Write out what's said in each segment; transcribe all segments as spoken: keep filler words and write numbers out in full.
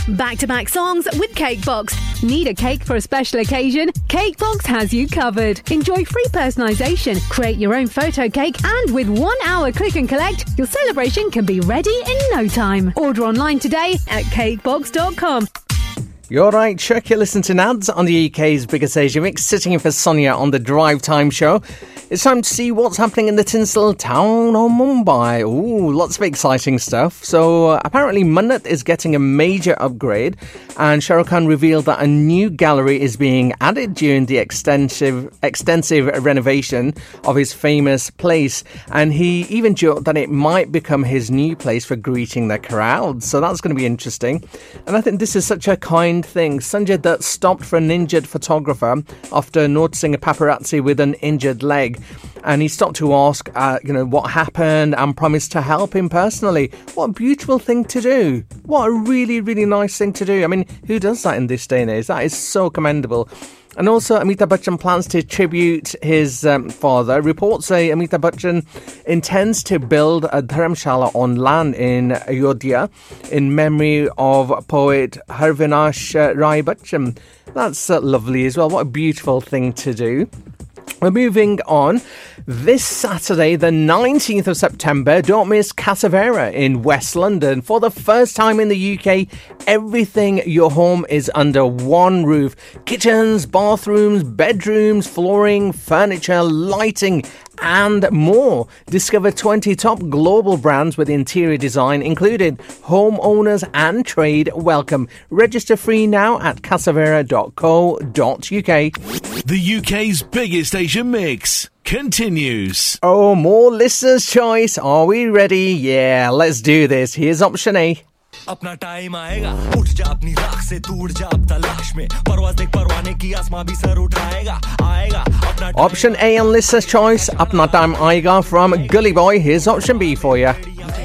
Back-to-back songs with Cakebox. Need a cake for a special occasion? Cakebox has you covered. Enjoy free personalisation, create your own photo cake, and with one hour click and collect, your celebration can be ready in no time. Order online today at cakebox dot com. You're right, Chuck. You're listening to Nads on the U K's biggest Asia mix, sitting in for Sonia on the Drive Time show. It's time to see what's happening in the tinsel town of Mumbai. Ooh, lots of exciting stuff. So uh, apparently Mannat is getting a major upgrade, and Shah Rukh Khan revealed that a new gallery is being added during the extensive extensive renovation of his famous place, and he even joked that it might become his new place for greeting the crowd. So that's going to be interesting. And I think this is such a kind thing. Sanjay Dutt stopped for an injured photographer after noticing a paparazzi with an injured leg, and he stopped to ask uh, you know what happened and promised to help him personally. What a beautiful thing to do. What a really really nice thing to do. I mean, who does that in this day and age? That is so commendable. And also, Amitabh Bachchan plans to tribute his um, father. Reports say Amitabh Bachchan intends to build a dharamshala on land in Ayodhya in memory of poet Harvinash Rai Bachchan. That's uh, lovely as well. What a beautiful thing to do. We're moving on. This Saturday, the nineteenth of September, don't miss Casa Vera in West London. For the first time in the U K, everything your home is under one roof. Kitchens, bathrooms, bedrooms, flooring, furniture, lighting, and more. Discover twenty top global brands with interior design included. Homeowners and trade welcome. Register free now at casavera dot co dot uk. The U K's biggest Asian mix continues. Oh, more listeners' choice. Are we ready? Yeah, let's do this. Here's option A. अपना time आएगा उठ जा अपनी राख से टूट जा अब तलाश में परवाज़ देख परवाने की आसमां भी सर उठाएगा आएगा अपना Option A on listener's choice, Apna Time Aayega from Gully Boy. Here's option B for you.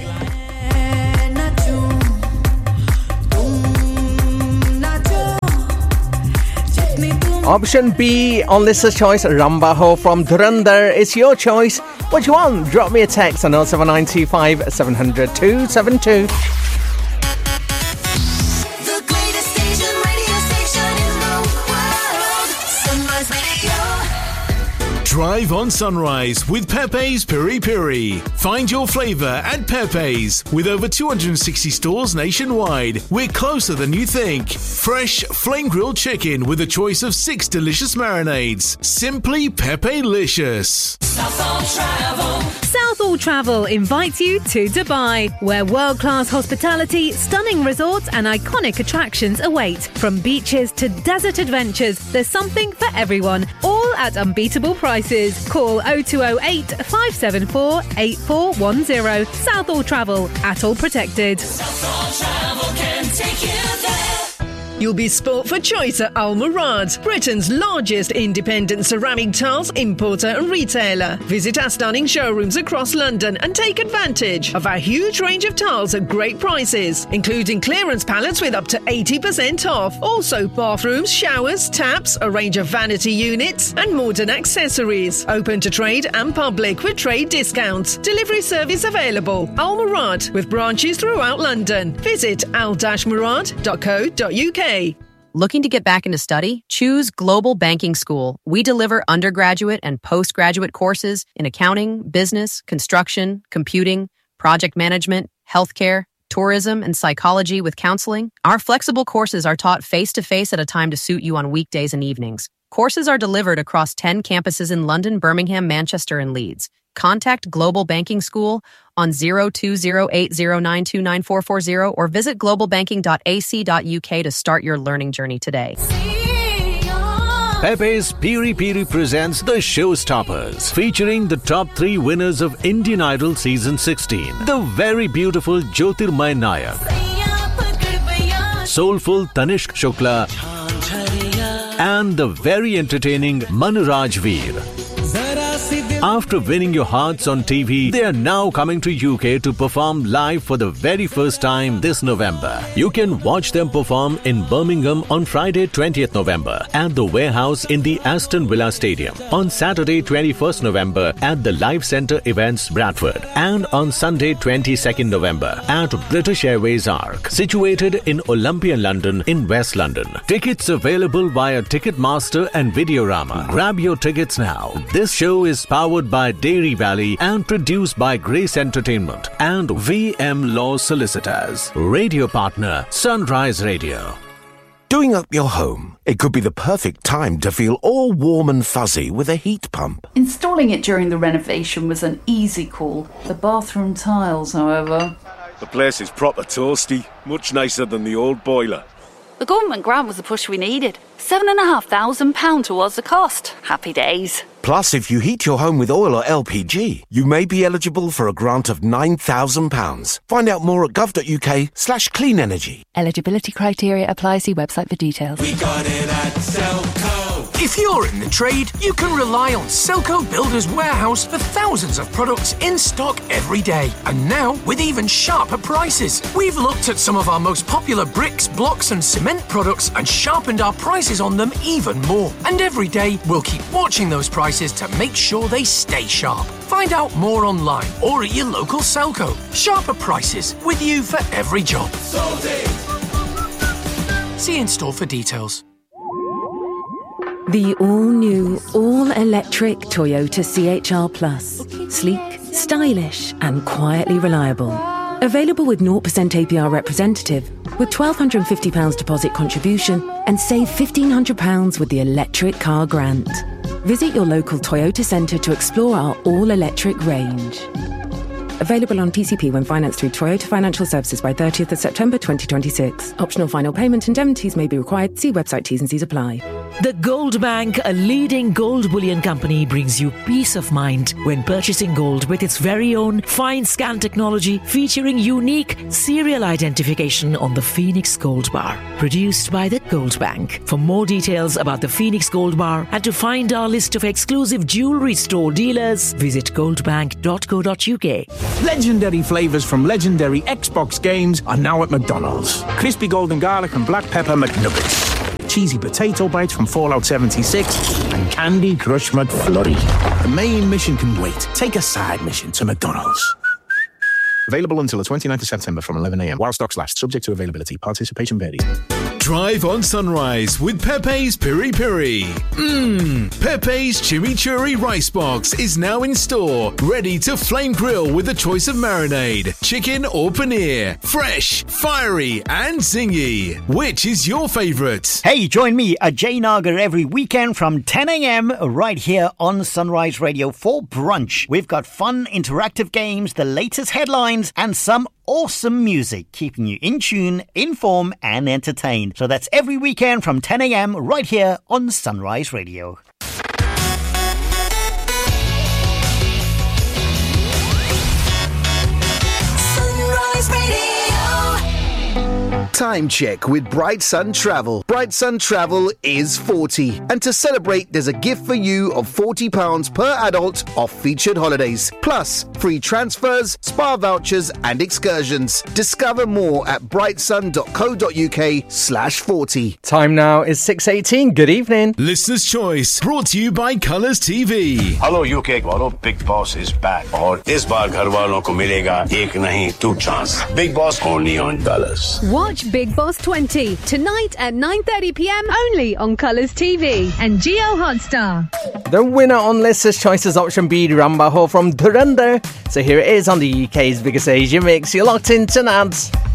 Option B on listener's choice, Rambaho from Dhurandhar. It's your choice. What do you want? Drop me a text on oh seven nine two five seven hundred two seven two. Drive on Sunrise with Pepe's Piri Piri. Find your flavour at Pepe's. With over two hundred sixty stores nationwide, we're closer than you think. Fresh flame-grilled chicken with a choice of six delicious marinades. Simply Pepe-licious. Southall Travel. Southall Travel invites you to Dubai, where world-class hospitality, stunning resorts and iconic attractions await. From beaches to desert adventures, there's something for everyone, all at unbeatable prices. Call oh two oh eight, five seven four, eight four one oh. Southall Travel, Atoll Protected. Southall Travel can take you there. You'll be sport for choice at Al Murad, Britain's largest independent ceramic tiles importer and retailer. Visit our stunning showrooms across London and take advantage of our huge range of tiles at great prices, including clearance pallets with up to eighty percent off. Also, bathrooms, showers, taps, a range of vanity units and modern accessories. Open to trade and public with trade discounts. Delivery service available. Al Murad, with branches throughout London. Visit al murad dot co dot uk. Looking to get back into study? Choose Global Banking School. We deliver undergraduate and postgraduate courses in accounting, business, construction, computing, project management, healthcare, tourism, and psychology with counseling. Our flexible courses are taught face-to-face at a time to suit you on weekdays and evenings. Courses are delivered across ten campuses in London, Birmingham, Manchester, and Leeds. Contact Global Banking School on zero two zero eight zero nine two nine four four zero or visit global banking dot a c dot u k to start your learning journey today. Pepe's Piri Piri presents The Showstoppers, featuring the top three winners of Indian Idol Season sixteen. The very beautiful Jyotirmay Nayak, soulful Tanishq Shukla, and the very entertaining Manraj Veer. Our After winning your hearts on T V, they are now coming to U K to perform live for the very first time this November. You can watch them perform in Birmingham on Friday twentieth November at the Warehouse in the Aston Villa Stadium, on Saturday twenty-first November at the Live Centre Events Bradford, and on Sunday twenty-second November at British Airways Arc, situated in Olympia, London in West London. Tickets available via Ticketmaster and Videorama. Grab your tickets now. This show is powered by Dairy Valley and produced by Grace Entertainment and V M Law Solicitors. Radio partner Sunrise Radio. Doing up your home, it could be the perfect time to feel all warm and fuzzy with a heat pump. Installing it during the renovation was an easy call. The bathroom tiles, however... The place is proper toasty, much nicer than the old boiler. The government grant was the push we needed. Seven and a half thousand pounds towards the cost. Happy days. Plus, if you heat your home with oil or L P G, you may be eligible for a grant of nine thousand pounds. Find out more at gov.uk slash clean energy. Eligibility criteria apply. See website for details. We got it at Selco. If you're in the trade, you can rely on Selco Builders Warehouse for thousands of products in stock every day. And now, with even sharper prices. We've looked at some of our most popular bricks, blocks and cement products and sharpened our prices on them even more. And every day, we'll keep watching those prices to make sure they stay sharp. Find out more online or at your local Selco. Sharper prices, with you for every job. Sold it. See in store for details. The all-new, all-electric Toyota C H R Plus. Sleek, stylish and quietly reliable. Available with zero percent A P R representative, with one thousand two hundred fifty pounds deposit contribution and save one thousand five hundred pounds with the electric car grant. Visit your local Toyota centre to explore our all-electric range. Available on P C P when financed through Toyota Financial Services by thirtieth of September twenty twenty-six. Optional final payment indemnities may be required. See website T's and C's apply. The Gold Bank, a leading gold bullion company, brings you peace of mind when purchasing gold with its very own fine scan technology featuring unique serial identification on the Phoenix Gold Bar. Produced by the Gold Bank. For more details about the Phoenix Gold Bar and to find our list of exclusive jewellery store dealers, visit goldbank dot co dot uk. Legendary flavours from legendary Xbox games are now at McDonald's. Crispy golden garlic and black pepper McNuggets. Cheesy potato bites from Fallout seventy-six and Candy Crush McFlurry. The main mission can wait. Take a side mission to McDonald's. Available until the twenty-ninth of September from eleven a.m. while stocks last. Subject to availability. Participation varies. Drive on Sunrise with Pepe's Piri Piri. Mmm, Pepe's Chimichurri Rice Box is now in store, ready to flame grill with a choice of marinade, chicken or paneer. Fresh, fiery and zingy. Which is your favourite? Hey, join me, Ajay Nagar, every weekend from ten a.m. right here on Sunrise Radio for brunch. We've got fun, interactive games, the latest headlines and some awesome music, keeping you in tune, informed and entertained. So that's every weekend from ten a.m. right here on Sunrise Radio. Sunrise Radio. Time check with Bright Sun Travel. Bright Sun Travel is forty. And to celebrate, there's a gift for you of forty pounds per adult off featured holidays. Plus, free transfers, spa vouchers and excursions. Discover more at brightsun dot co dot uk slash 40. Time now is six eighteen. Good evening. Listener's Choice, brought to you by Colours T V. Hello U K वालों, Big Boss is back. और इस बार घर वालों को मिलेगा एक नहीं two chance. Big Boss only on Colours. Watch Big Boss twenty tonight at nine thirty p.m. only on Colours T V and Geo Hotstar. The winner on Listener's Choice is option B, Rambaho from Dhurandhar. So here it is on the U K's biggest Asia mix. You're locked in to Nads.